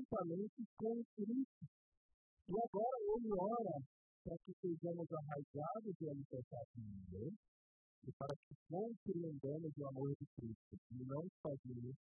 juntamente com Cristo. E agora ele ora para que sejamos arraigados e alicerçados em Deus, e para que compreendamos o amor de Cristo, e não sozinhos